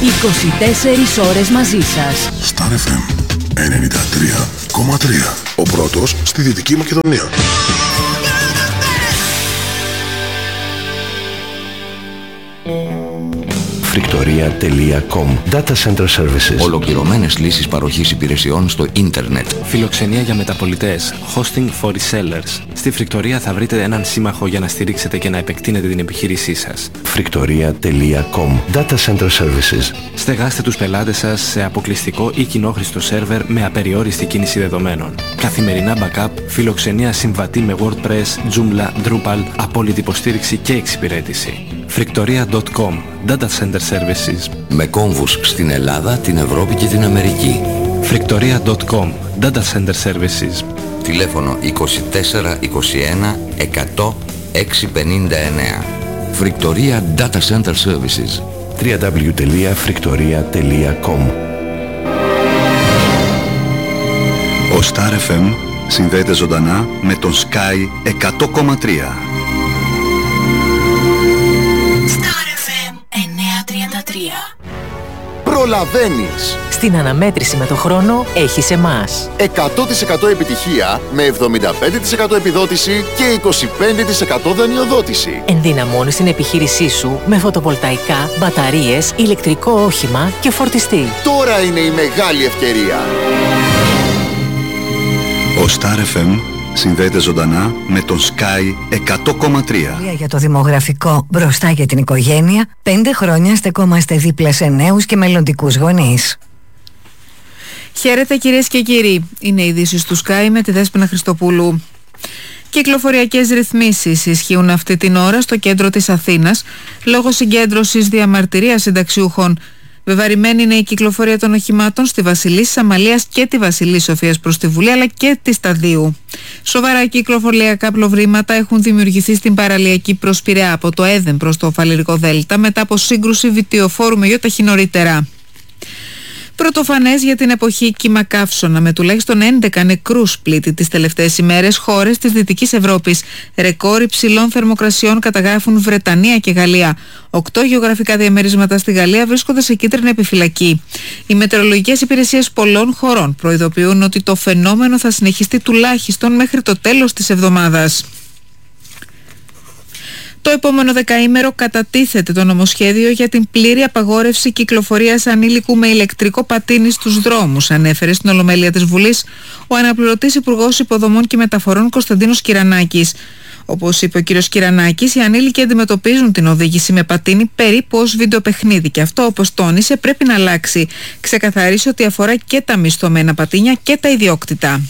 24 ώρες μαζί σας. Star FM 93,3. Ο πρώτος στη Δυτική Μακεδονία. Frikthoria.com Data Center Services. Ολοκληρωμένες λύσεις παροχής υπηρεσιών στο ίντερνετ. Φιλοξενία για μεταπωλητές. Hosting for resellers. Στη Frikthoria θα βρείτε έναν σύμμαχο για να στηρίξετε και να επεκτείνετε την επιχείρησή σας. Frikthoria.com Data Center Services. Στεγάστε τους πελάτες σας σε αποκλειστικό ή κοινόχρηστο σερβερ με απεριόριστη κίνηση δεδομένων. Καθημερινά backup, φιλοξενία συμβατή με WordPress, Joomla, Drupal, απόλυτη υποστήριξη και εξυπηρέτηση. Frikthoria.com Data Center Services. Με κόμβους στην Ελλάδα, την Ευρώπη και την Αμερική. Frikthoria.com Data Center Services. Τηλέφωνο 24 21 100 659. Frikthoria Data Center Services. www.frikthoria.com. Ο Star FM συνδέεται ζωντανά με τον Sky 100,3. Προλαβαίνεις. Στην αναμέτρηση με το χρόνο έχεις εμάς. 100% επιτυχία με 75% επιδότηση και 25% δανειοδότηση. Ενδυναμώνεις την επιχείρησή σου με φωτοβολταϊκά, μπαταρίες, ηλεκτρικό όχημα και φορτιστή. Τώρα είναι η μεγάλη ευκαιρία. Ο Star FM συνδέεται ζωντανά με τον Sky 100,3. Για το δημογραφικό μπροστά για την οικογένεια, 5 χρόνια στεκόμαστε δίπλα σε νέους και μελλοντικούς γονείς. Χαίρετε κυρίες και κύριοι, είναι οι ειδήσεις του Sky με τη Δέσποινα Χριστοπούλου. Κυκλοφοριακές ρυθμίσεις ισχύουν αυτή την ώρα στο κέντρο της Αθήνας λόγω συγκέντρωσης διαμαρτυρίας συνταξιούχων. Βεβαρημένη είναι η κυκλοφορία των οχημάτων στη Βασιλής Σαμαλίας και τη Βασιλής Σοφίας προς τη Βουλή αλλά και τη Σταδίου. Σοβαρά κυκλοφοριακά προβλήματα έχουν δημιουργηθεί στην παραλιακή προς Πειραιά από το Έδεν προς το Φαλιρικό Δέλτα μετά από σύγκρουση βιτιοφόρου με γιοταχή νωρίτερα. Πρωτοφανές για την εποχή κύμα καύσωνα με τουλάχιστον 11 νεκρούς πλήττει τις τελευταίες ημέρες χώρες της Δυτικής Ευρώπης. Ρεκόρ υψηλών θερμοκρασιών καταγράφουν Βρετανία και Γαλλία. 8 γεωγραφικά διαμερίσματα στη Γαλλία βρίσκονται σε κίτρινη επιφυλακή. Οι μετεωρολογικές υπηρεσίες πολλών χωρών προειδοποιούν ότι το φαινόμενο θα συνεχιστεί τουλάχιστον μέχρι το τέλος της εβδομάδας. Το επόμενο δεκαήμερο κατατίθεται το νομοσχέδιο για την πλήρη απαγόρευση κυκλοφορίας ανήλικου με ηλεκτρικό πατίνι στους δρόμους, ανέφερε στην Ολομέλεια της Βουλής ο αναπληρωτής Υπουργός Υποδομών και Μεταφορών Κωνσταντίνος Κυρανάκης. Όπως είπε ο κ. Κυρανάκης, οι ανήλικοι αντιμετωπίζουν την οδήγηση με πατίνι περίπου ως βιντεοπαιχνίδι και αυτό, όπως τόνισε, πρέπει να αλλάξει. Ξεκαθαρίσει ότι αφορά και τα μισθωμένα πατίνια και τα ιδιόκτητα.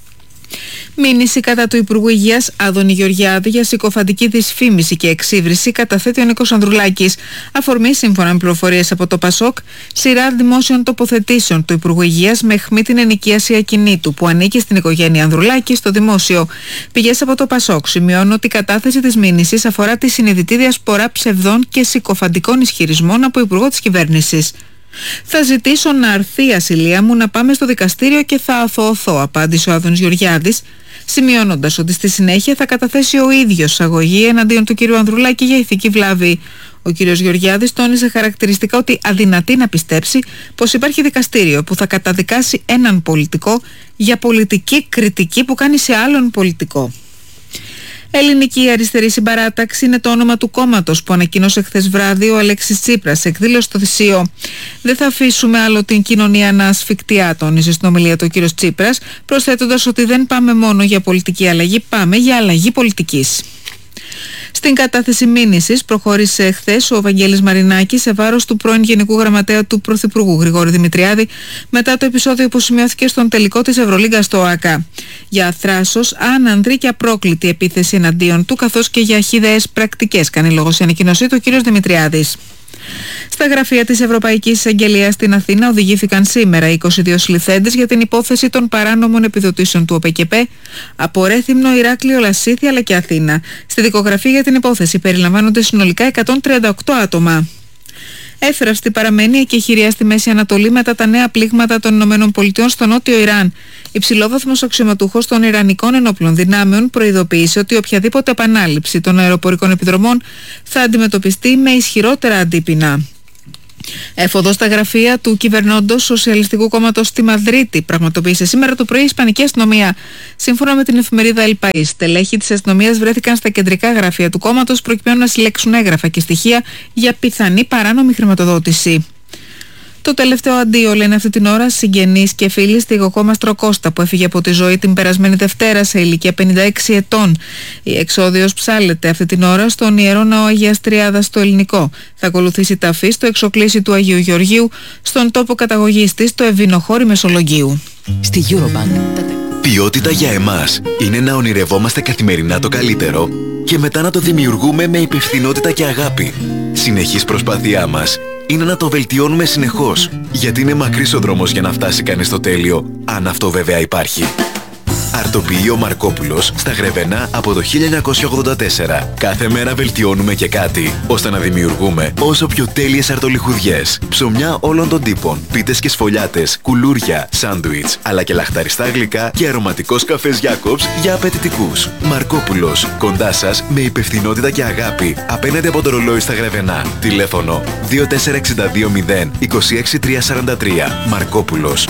Μήνυση κατά του Υπουργού Υγείας Άδωνη Γεωργιάδη για συκοφαντική δυσφήμιση και εξύβριση καταθέτει ο Νίκος Ανδρουλάκης. Αφορμή, σύμφωνα με πληροφορίες από το ΠΑΣΟΚ, σειρά δημόσιων τοποθετήσεων του Υπουργού Υγείας με αιχμή την ενοικίαση ακινήτου που ανήκει στην οικογένεια Ανδρουλάκη στο δημόσιο. Πηγές από το ΠΑΣΟΚ σημειώνουν ότι η κατάθεση της μήνυσης αφορά τη συνειδητή διασπορά ψευδών και συκοφαντικών ισχυρισμών από υπουργό της κυβέρνησης. «Θα ζητήσω να αρθεί η ασυλία μου, να πάμε στο δικαστήριο και θα αθωωωθώ», απάντησε ο Άδωνης Γεωργιάδης, σημειώνοντας ότι στη συνέχεια θα καταθέσει ο ίδιος αγωγή εναντίον του κ. Ανδρουλάκη για ηθική βλάβη. Ο κ. Γεωργιάδης τόνισε χαρακτηριστικά ότι αδυνατεί να πιστέψει πως υπάρχει δικαστήριο που θα καταδικάσει έναν πολιτικό για πολιτική κριτική που κάνει σε άλλον πολιτικό. Ελληνική Αριστερή Συμπαράταξη είναι το όνομα του κόμματος που ανακοίνωσε χθες βράδυ ο Αλέξης Τσίπρας σε εκδήλωση στο Θησίο. «Δεν θα αφήσουμε άλλο την κοινωνία να ασφικτιά», τόνισε στην ομιλία του ο κ. Τσίπρας, προσθέτοντας ότι δεν πάμε μόνο για πολιτική αλλαγή, πάμε για αλλαγή πολιτικής. Στην κατάθεση μήνυσης προχώρησε χθες ο Βαγγέλης Μαρινάκης σε βάρος του πρώην Γενικού Γραμματέα του Πρωθυπουργού Γρηγόρη Δημητριάδη μετά το επεισόδιο που σημειώθηκε στον τελικό της Ευρωλίγκας στο ΟΑΚΑ. Για θράσος, άνανδρη και απρόκλητη επίθεση εναντίον του καθώς και για χυδαίες πρακτικές, κάνει λόγο σε ανακοίνωσή του ο κ. Δημητριάδης. Στα γραφεία της Ευρωπαϊκής Εισαγγελίας στην Αθήνα οδηγήθηκαν σήμερα 22 συλληφθέντες για την υπόθεση των παράνομων επιδοτήσεων του ΟΠΕΚΕΠΕ από Ρέθυμνο, Ηράκλειο, Λασίθι αλλά και Αθήνα. Στη δικογραφή για την υπόθεση περιλαμβάνονται συνολικά 138 άτομα. Εύθραυστη παραμένει η εκεχηρία στη Μέση Ανατολή μετά τα νέα πλήγματα των ΗΠΑ στο νότιο Ιράν. Υψηλόβαθμος αξιωματούχος των Ιρανικών ενόπλων δυνάμεων προειδοποίησε ότι οποιαδήποτε επανάληψη των αεροπορικών επιδρομών θα αντιμετωπιστεί με ισχυρότερα αντίπεινα. Έφοδο στα γραφεία του κυβερνώντος Σοσιαλιστικού Κόμματος στη Μαδρίτη πραγματοποίησε σήμερα το πρωί η Ισπανική αστυνομία. Σύμφωνα με την εφημερίδα El País, στελέχη της αστυνομίας βρέθηκαν στα κεντρικά γραφεία του κόμματος προκειμένου να συλλέξουν έγγραφα και στοιχεία για πιθανή παράνομη χρηματοδότηση. Το τελευταίο αντίο, λένε αυτή την ώρα συγγενείς και φίλοι στη Γοκόμαστρο Κώστα, που έφυγε από τη ζωή την περασμένη Δευτέρα σε ηλικία 56 ετών. Η εξόδιος ψάλλεται αυτή την ώρα στον Ιερό Ναό Αγίας Τριάδας στο Ελληνικό. Θα ακολουθήσει ταφή στο εξοκλήσι του Αγίου Γεωργίου, στον τόπο καταγωγής της, το Ευβηνοχώρι Μεσολογγίου. Στη Eurobank. Ποιότητα για εμάς είναι να ονειρευόμαστε καθημερινά το καλύτερο και μετά να το δημιουργούμε με υπευθυνότητα και αγάπη. Συνεχής προσπάθειά μας είναι να το βελτιώνουμε συνεχώς, γιατί είναι μακρύς ο δρόμος για να φτάσει κανείς στο τέλειο, αν αυτό βέβαια υπάρχει. Αρτοποιείο Μαρκόπουλος στα Γρεβενά από το 1984. Κάθε μέρα βελτιώνουμε και κάτι, ώστε να δημιουργούμε όσο πιο τέλειες αρτολιχουδιές. Ψωμιά όλων των τύπων, πίτες και σφολιάτες, κουλούρια, σάντουιτς, αλλά και λαχταριστά γλυκά και αρωματικός καφές Jacobs για απαιτητικούς. Μαρκόπουλος, κοντά σας με υπευθυνότητα και αγάπη, απέναντι από το ρολόι στα Γρεβενά. Τηλέφωνο 24620 26343. Μαρκόπουλος.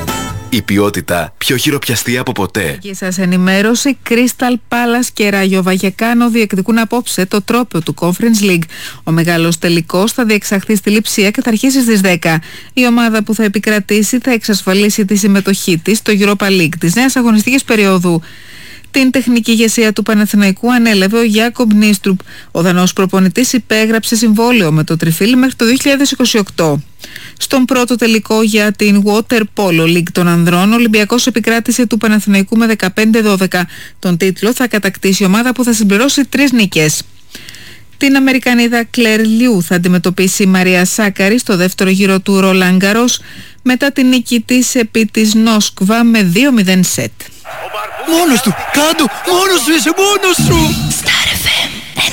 Η ποιότητα πιο χειροπιαστή από ποτέ. Και σας ενημέρωση, Crystal Palace και Rayo Vallecano διεκδικούν απόψε το τρόπαιο του Conference League. Ο μεγάλος τελικός θα διεξαχθεί στη Λειψία και θα αρχίσει στις 10. Η ομάδα που θα επικρατήσει θα εξασφαλίσει τη συμμετοχή της στο Europa League της νέας αγωνιστικής περίοδου. Την τεχνική ηγεσία του Παναθηναϊκού ανέλαβε ο Γιάκομπ Νίστρουπ. Ο Δανός προπονητής υπέγραψε συμβόλαιο με το Τριφύλι μέχρι το 2028. Στον πρώτο τελικό για την Water Polo League των ανδρών, ο Ολυμπιακός επικράτησε του Παναθηναϊκού με 15-12. Τον τίτλο θα κατακτήσει η ομάδα που θα συμπληρώσει 3 νίκες. Την Αμερικανίδα Κλέρ Λιού θα αντιμετωπίσει η Μαρία Σάκαρη στο δεύτερο γύρο του Ρολάν Γκαρός μετά την νίκη της επί της Νόσκβα με 2-0 σετ. Μόνος του! Κάντο! Μόνος σου! Είσαι μόνος σου! Star FM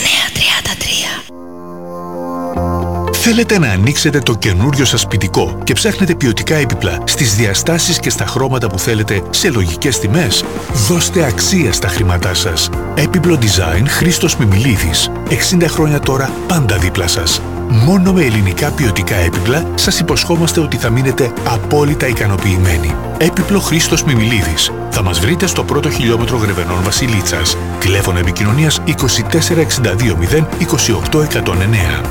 933. Θέλετε να ανοίξετε το καινούριο σας σπιτικό και ψάχνετε ποιοτικά έπιπλα στις διαστάσεις και στα χρώματα που θέλετε σε λογικές τιμές? Δώστε αξία στα χρήματά σας. Έπιπλο Design Χρήστος Μιμιλίδης. 60 χρόνια τώρα πάντα δίπλα σας. Μόνο με ελληνικά ποιοτικά έπιπλα σας υποσχόμαστε ότι θα μείνετε απόλυτα ικανοποιημένοι. Έπιπλο Χρήστος Μιμιλίδης. Θα μας βρείτε στο πρώτο χιλιόμετρο Γρεβενών Βασιλίτσας. Τηλέφωνο επικοινωνίας 2462 0 28 109.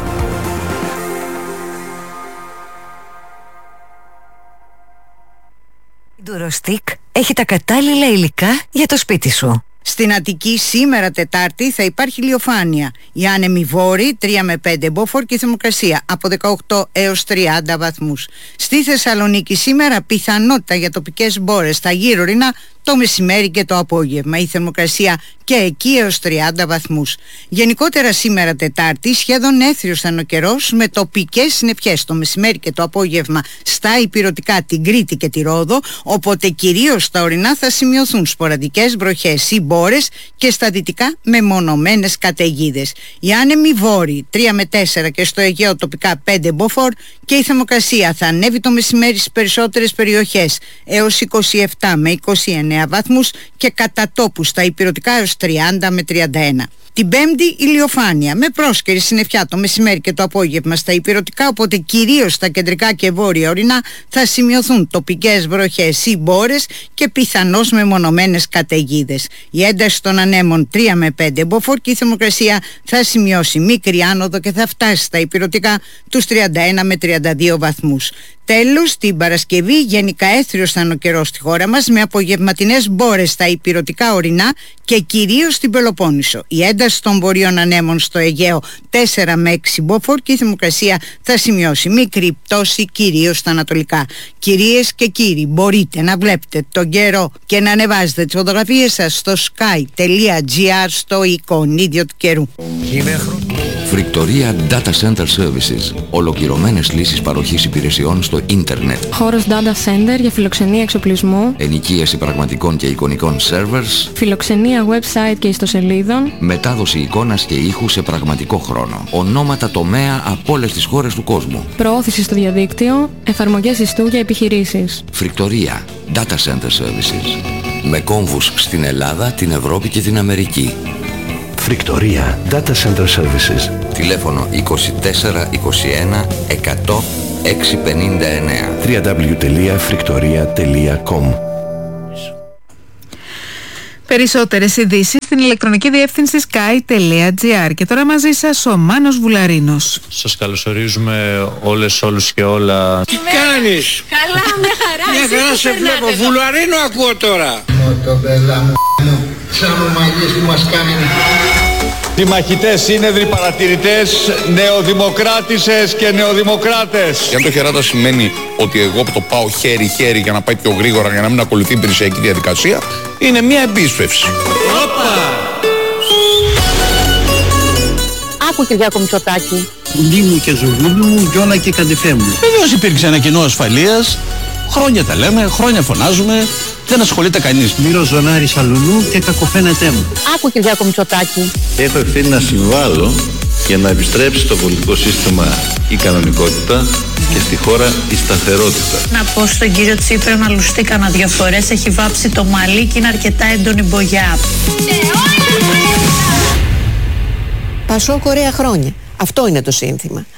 Durostic έχει τα κατάλληλα υλικά για το σπίτι σου. Στην Αττική σήμερα Τετάρτη θα υπάρχει ηλιοφάνεια. Η άνεμη βόρη 3 με 5 μποφόρ και η θερμοκρασία από 18 έως 30 βαθμούς. Στη Θεσσαλονίκη σήμερα πιθανότητα για τοπικές μπόρες στα γύρω-ρινά το μεσημέρι και το απόγευμα. Η θερμοκρασία και εκεί έως 30 βαθμούς. Γενικότερα σήμερα Τετάρτη σχεδόν έθριος θα είναι ο καιρός με τοπικές συννεφιές το μεσημέρι και το απόγευμα στα ηπειρωτικά, την Κρήτη και τη Ρόδο, οπότε κυρίως στα ορεινά θα σημειωθούν σποραδικές βροχές ή μπόρες και στα δυτικά μεμονωμένες καταιγίδες. Οι άνεμοι βόρειοι 3 με 4 και στο Αιγαίο τοπικά 5 μποφόρ και η θερμοκρασία θα ανέβει το μεσημέρι στις περισσότερες περιοχές έως 27 με 29 βαθμούς και κατά τόπου στα ηπειρωτικά έως 30 με 31. Την Πέμπτη ηλιοφάνεια με πρόσκαιρη συννεφιά το μεσημέρι και το απόγευμα στα ηπειρωτικά, οπότε κυρίως στα κεντρικά και βόρεια ορεινά θα σημειωθούν τοπικές βροχές ή μπόρες και πιθανώς μεμονωμένες καταιγίδες. Η ένταση των ανέμων 3 με 5 μποφόρ και η θερμοκρασία θα σημειώσει μικρή άνοδο και θα φτάσει στα ηπειρωτικά τους 31 με 32 βαθμούς. Τέλος, την Παρασκευή γενικά έθριος θα είναι ο καιρός στη χώρα μας με απογευματινές μπόρες στα ηπειρωτικά ορεινά και κυρίως στην Πελοπόννησο. Η ένταση των βορείων ανέμων στο Αιγαίο 4 με 6 μποφόρ και η θερμοκρασία θα σημειώσει μικρή πτώση κυρίως στα ανατολικά. Κυρίες και κύριοι, μπορείτε να βλέπετε τον καιρό και να ανεβάζετε τις φωτογραφίες σας στο sky.gr στο εικονίδιο του καιρού. Φρικτορία Data Center Services. Ολοκληρωμένες λύσεις παροχής υπηρεσιών στο ίντερνετ. Χώρος Data Center για φιλοξενία εξοπλισμού. Ενοικίαση πραγματικών και εικονικών servers. Φιλοξενία website και ιστοσελίδων. Μετάδοση εικόνας και ήχου σε πραγματικό χρόνο. Ονόματα τομέα από όλες τις χώρες του κόσμου. Προώθηση στο διαδίκτυο. Εφαρμογές ιστού για επιχειρήσεις. Φρικτορία Data Center Services. Με κόμβους στην Ελλάδα, την Ευρώπη και την Αμερική. Φρικτορία Data Center Services. Τηλέφωνο 24 21 100 www.friktoria.com. Περισσότερες ειδήσεις στην ηλεκτρονική διεύθυνση sky.gr. Και τώρα μαζί σας ο Μάνος Βουλαρίνος. Σας καλωσορίζουμε όλους και όλα. Τι κάνεις? Καλά, μια χαρά. Μια χαρά σε βλέπω. Βουλαρίνο ακούω τώρα. Το μπελά μου, σαν ομαλίες που μας κάνουν. Οι μαχητές σύνεδροι, παρατηρητές, νεοδημοκράτησες και νεοδημοκράτες. Και αν το χεράτα σημαίνει ότι εγώ το πάω χέρι-χέρι για να πάει πιο γρήγορα, για να μην ακολουθεί η υπηρεσιακή διαδικασία, είναι μια επίσπευση. Άκου, Κυριάκο Μητσοτάκη. Πουλί μου και ζουρνούλι μου, γιώνα και καντιφέ μου. Βεβαίως υπήρξε ένα κοινό ασφαλείας. Χρόνια τα λέμε, χρόνια φωνάζουμε. Δεν ασχολείται κανείς. Μύρο ζωνάρι σαλουνού και κακοφαίνεται μου. Άκου, Κυριάκο Μητσοτάκη. Έχω ευθύνη να συμβάλλω για να επιστρέψει στο πολιτικό σύστημα η κανονικότητα και στη χώρα η σταθερότητα. Να πω στον κύριο Τσίπρα να λουστεί κανένα 2 φορές. Έχει βάψει το μαλλί και είναι αρκετά έντονη μπογιά. Πασόκ ωραία χρόνια. Αυτό είναι το σύνθημα.